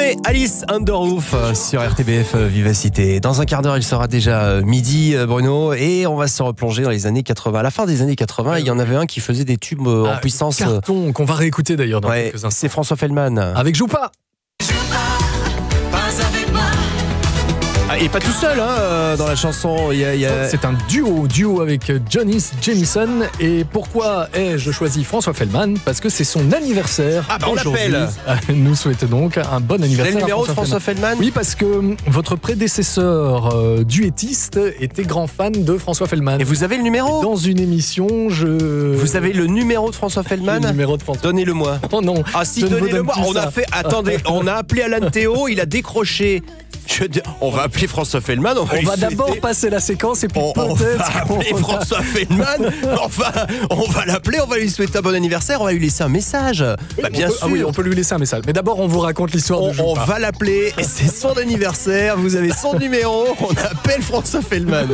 Coldplay, Alice Underroof sur RTBF Vivacité. Dans un quart d'heure, il sera déjà midi, Bruno, et on va se replonger dans les années 80. À la fin des années 80, il y en avait un qui faisait des tubes en puissance. Carton qu'on va réécouter d'ailleurs dans quelques instants. C'est François Feldman. Avec Joue pas. Et pas tout seul dans la chanson. C'est un duo avec Johnny Jamison. Et pourquoi ai-je choisi François Feldman? Parce que c'est son anniversaire. On l'appelle. Nous souhaitons donc un bon anniversaire. Le numéro de François Feldman. Oui, parce que votre prédécesseur duettiste était grand fan de François Feldman. Et vous avez le numéro? Dans une émission, Vous avez le numéro de François Feldman? Le numéro de François. Donnez-le-moi. Oh non. Ah si, donnez-le-moi. Attendez, on a appelé Alan Théo, il a décroché. On va appeler François Feldman. On va d'abord passer la séquence et puis on va appeler François Feldman. Enfin, on va l'appeler, on va lui souhaiter un bon anniversaire, on va lui laisser un message. Bien sûr. Ah oui, on peut lui laisser un message. Mais d'abord, on vous raconte l'histoire de Joue pas. On va l'appeler, c'est son anniversaire, vous avez son numéro, on appelle François Feldman.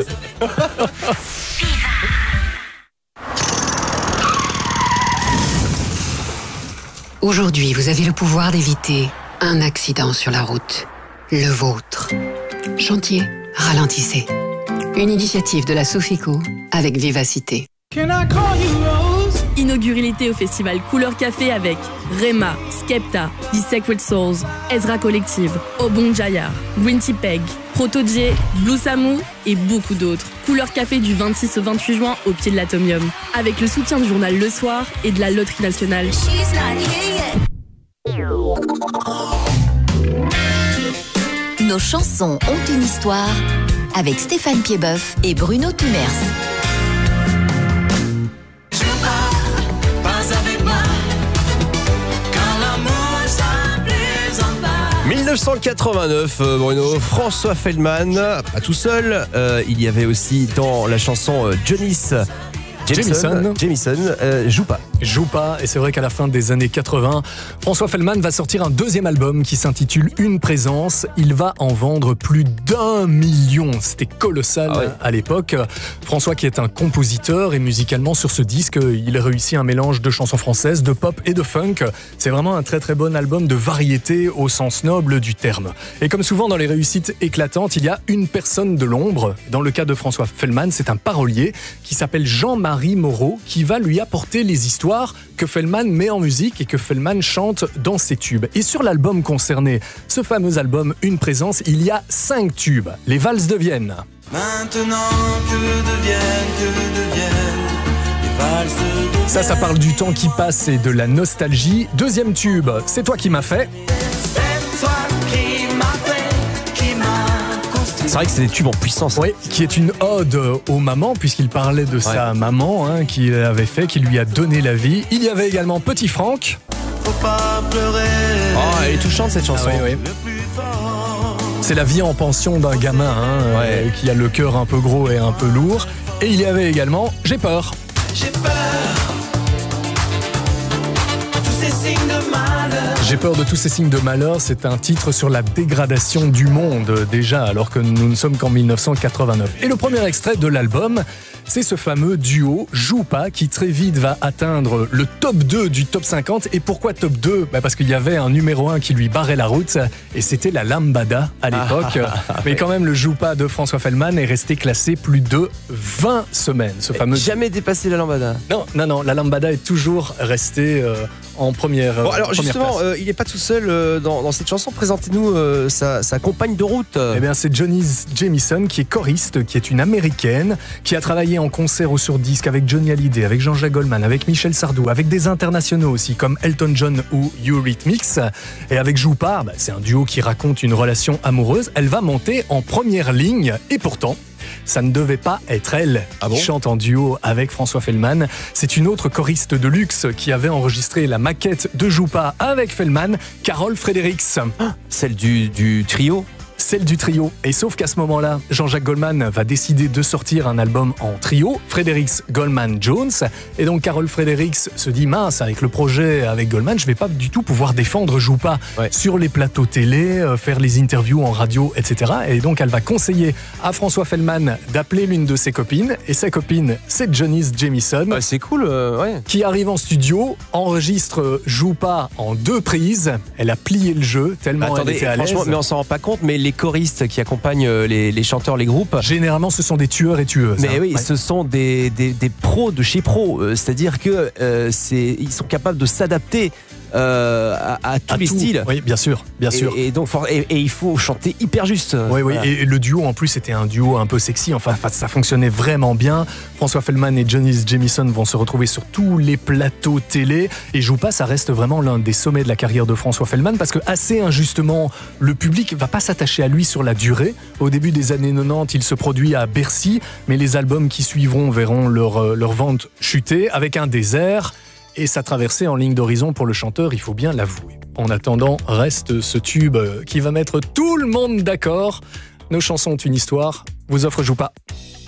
Aujourd'hui, vous avez le pouvoir d'éviter un accident sur la route. Le vôtre. Chantier, ralentissez. Une initiative de la Sofico avec Vivacité. Inaugurez l'été au festival Couleur Café avec Rema, Skepta, The Sacred Souls, Ezra Collective, Obon Jaya, Green Tea Peg, Proto-J, Blue Samu et beaucoup d'autres. Couleur Café du 26 au 28 juin au pied de l'Atomium. Avec le soutien du journal Le Soir et de la Loterie Nationale. Nos chansons ont une histoire avec Stéphane Piedboeuf et Bruno Tumers. 1989, Bruno, François Feldman, pas tout seul, il y avait aussi dans la chanson Johnny Jamison, Joue pas. Et c'est vrai qu'à la fin des années 80, François Feldman va sortir un deuxième album qui s'intitule Une présence. Il va en vendre plus d'1 million. C'était colossal à l'époque. François qui est un compositeur et musicalement sur ce disque, il réussit un mélange de chansons françaises, de pop et de funk. C'est vraiment un très très bon album de variété au sens noble du terme. Et comme souvent dans les réussites éclatantes, il y a une personne de l'ombre. Dans le cas de François Feldman, c'est un parolier qui s'appelle Jean-Marie Moreau qui va lui apporter les histoires que Feldman met en musique et que Feldman chante dans ses tubes. Et sur l'album concerné, ce fameux album Une présence, il y a 5 tubes. Les valses de Vienne. Maintenant que deviennent les valses de Vienne. Ça parle du temps qui passe et de la nostalgie. Deuxième tube, C'est toi qui m'as fait. C'est toi qui m'as fait, qui m'a construit. C'est vrai que c'est des tubes en puissance. Oui, qui est une ode aux mamans, puisqu'il parlait de sa maman, qui avait fait, qui lui a donné la vie. Il y avait également Petit Franck. Faut pas pleurer. Oh, elle est touchante cette chanson. Le plus fort. C'est la vie en pension d'un gamin qui a le cœur un peu gros et un peu lourd. Et il y avait également J'ai peur. J'ai peur. Tous ces signes de malheur. J'ai peur de tous ces signes de malheur, c'est un titre sur la dégradation du monde déjà, alors que nous ne sommes qu'en 1989. Et le premier extrait de l'album, c'est ce fameux duo Joue pas qui très vite va atteindre le top 2 du top 50. Et pourquoi top 2 ? Parce qu'il y avait un numéro 1 qui lui barrait la route et c'était la Lambada à l'époque. Mais quand même, le Joue pas de François Feldman est resté classé plus de 20 semaines. Ce fameux... Jamais dépassé la Lambada. Non, la Lambada est toujours restée en première. Bon, alors justement, il n'est pas tout seul dans cette chanson. Présentez-nous sa compagne de route. Eh bien, c'est Johnny Jamison qui est choriste, qui est une américaine, qui a travaillé en concert ou sur disque avec Johnny Hallyday, avec Jean-Jacques Goldman, avec Michel Sardou, avec des internationaux aussi comme Elton John ou Eurythmics. Et avec Joue pas, c'est un duo qui raconte une relation amoureuse. Elle va monter en première ligne et pourtant, ça ne devait pas être elle qui chante en duo avec François Feldman. C'est une autre choriste de luxe qui avait enregistré la maquette de Joue pas avec Feldman, Carole Fredericks. Celle du trio. celle du trio. Et sauf qu'à ce moment-là, Jean-Jacques Goldman va décider de sortir un album en trio, Fredericks, Goldman, Jones. Et donc Carol Fredericks se dit, mince, avec le projet avec Goldman, je vais pas du tout pouvoir défendre Joue pas sur les plateaux télé, faire les interviews en radio, etc. Et donc elle va conseiller à François Fellman d'appeler l'une de ses copines. Et sa copine, c'est Janice Jamison. C'est cool, Qui arrive en studio, enregistre Joue pas en 2 prises. Elle a plié le jeu tellement elle était à l'aise. Franchement, mais on s'en rend pas compte, mais les choristes qui accompagnent les chanteurs, les groupes. Généralement, ce sont des tueurs et tueuses. Mais oui, ce sont des pros de chez pros. C'est-à-dire que ils sont capables de s'adapter à tous les styles. Oui, bien sûr. Et donc, il faut chanter hyper juste. Oui, voilà. Et le duo, en plus, c'était un duo un peu sexy. Enfin, ça fonctionnait vraiment bien. François Fellman et Janice Jamison vont se retrouver sur tous les plateaux télé. Et Joue pas, ça reste vraiment l'un des sommets de la carrière de François Fellman parce que, assez injustement, le public va pas s'attacher à lui sur la durée. Au début des années 90, il se produit à Bercy, mais les albums qui suivront verront leur vente chuter avec un désert. Et sa traversée en ligne d'horizon pour le chanteur, il faut bien l'avouer. En attendant, reste ce tube qui va mettre tout le monde d'accord. Nos chansons ont une histoire, vous offre Joue pas.